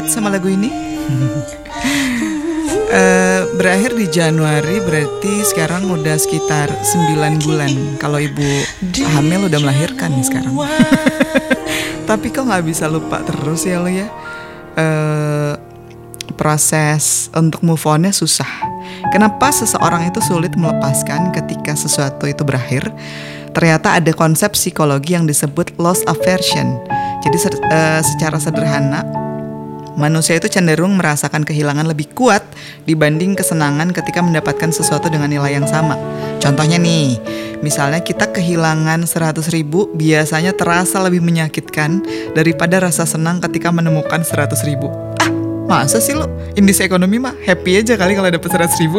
relate sama lagu ini? Berakhir di Januari, berarti sekarang udah sekitar 9 bulan. Kalau ibu hamil udah melahirkan nih sekarang. Tapi kok gak bisa lupa terus ya lo ya? Proses untuk move on-nya susah. Kenapa seseorang itu sulit melepaskan ketika sesuatu itu berakhir? Ternyata ada konsep psikologi yang disebut loss aversion. Jadi secara sederhana, manusia itu cenderung merasakan kehilangan lebih kuat dibanding kesenangan ketika mendapatkan sesuatu dengan nilai yang sama. Contohnya nih, misalnya kita kehilangan 100.000 biasanya terasa lebih menyakitkan daripada rasa senang ketika menemukan 100.000. Masa sih lo, indeks ekonomi mah happy aja kali kalau dapet 100.000.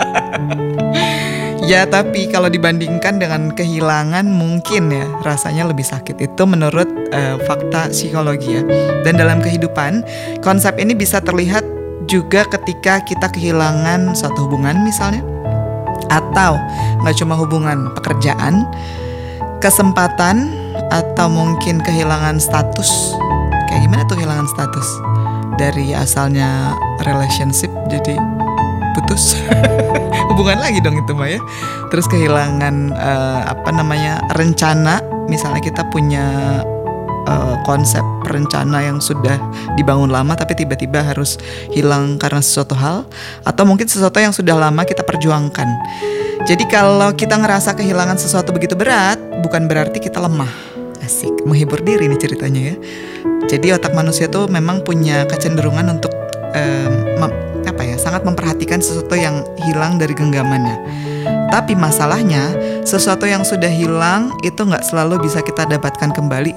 Ya tapi kalau dibandingkan dengan kehilangan mungkin ya rasanya lebih sakit. Itu menurut fakta psikologi ya. Dan dalam kehidupan konsep ini bisa terlihat juga ketika kita kehilangan suatu hubungan misalnya. Atau gak cuma hubungan, pekerjaan, kesempatan, atau mungkin kehilangan status. Kayak gimana tuh kehilangan status? Dari asalnya relationship jadi putus. Hubungan lagi dong itu mah ya. Terus kehilangan rencana. Misalnya kita punya konsep rencana yang sudah dibangun lama tapi tiba-tiba harus hilang karena sesuatu hal. Atau mungkin sesuatu yang sudah lama kita perjuangkan. Jadi kalau kita ngerasa kehilangan sesuatu begitu berat, bukan berarti kita lemah. Asik, menghibur diri nih ceritanya ya. Jadi otak manusia tuh memang punya kecenderungan untuk sangat memperhatikan sesuatu yang hilang dari genggamannya. Tapi masalahnya sesuatu yang sudah hilang itu gak selalu bisa kita dapatkan kembali